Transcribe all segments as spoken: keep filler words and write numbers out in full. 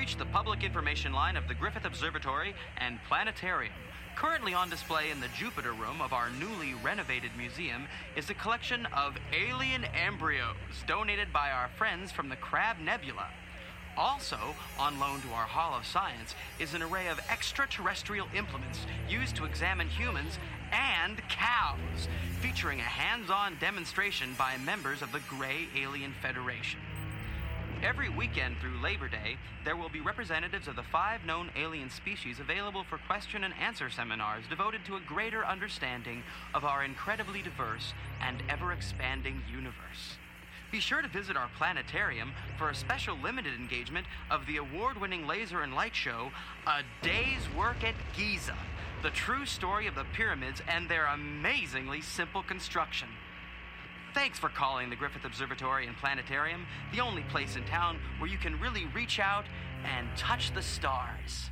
reached the public information line of the Griffith Observatory and Planetarium. Currently on display in the Jupiter room of our newly renovated museum is a collection of alien embryos donated by our friends from the Crab Nebula. Also, on loan to our Hall of Science is an array of extraterrestrial implements used to examine humans and cows, featuring a hands-on demonstration by members of the Gray Alien Federation. Every weekend through Labor Day, there will be representatives of the five known alien species available for question and answer seminars devoted to a greater understanding of our incredibly diverse and ever-expanding universe. Be sure to visit our planetarium for a special limited engagement of the award-winning laser and light show, A Day's Work at Giza, the true story of the pyramids and their amazingly simple construction. Thanks for calling the Griffith Observatory and Planetarium, the only place in town where you can really reach out and touch the stars.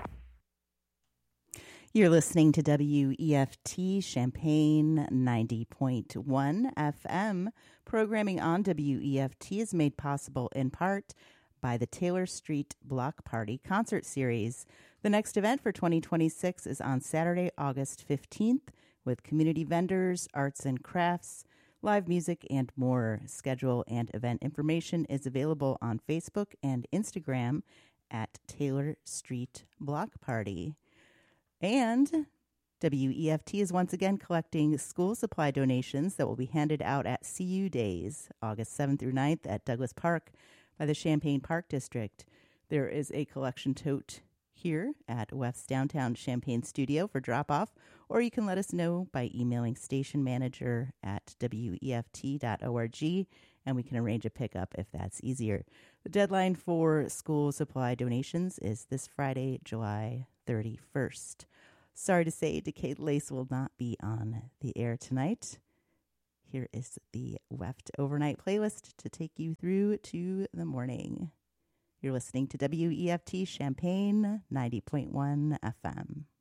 You're listening to W E F T Champaign ninety point one F M. Programming on W E F T is made possible in part by the Taylor Street Block Party Concert Series. The next event for twenty twenty-six is on Saturday, August fifteenth, with community vendors, arts and crafts, live music, and more. Schedule and event information is available on Facebook and Instagram at Taylor Street Block Party. And W E F T is once again collecting school supply donations that will be handed out at C U Days, August seventh through ninth at Douglas Park by the Champaign Park District. There is a collection tote here at W E F's downtown Champaign studio for drop-off, or you can let us know by emailing station manager at W E F T dot org, and we can arrange a pickup if that's easier. The deadline for school supply donations is this Friday, July thirty-first. Sorry to say, Decade Lace will not be on the air tonight. Here is the W E F T Overnight Playlist to take you through to the morning. You're listening to W E F T Champaign ninety point one F M.